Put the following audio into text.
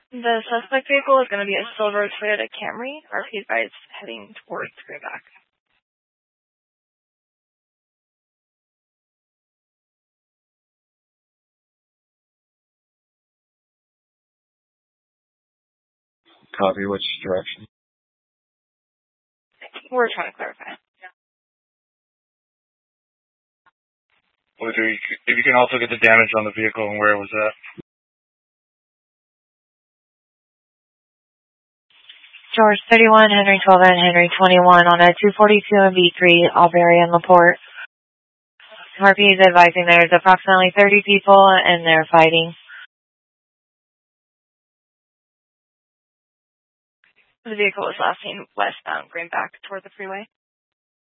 The suspect vehicle is going to be a silver Toyota Camry. RP advised heading towards Greenback. Copy, which direction? We're trying to clarify. If you can also get the damage on the vehicle and where it was at. George 31, Henry 12, and Henry 21 on a 242 and B3, Albury and Laporte. RP is advising there's approximately 30 people and they're fighting. The vehicle was last seen westbound Greenback toward the freeway.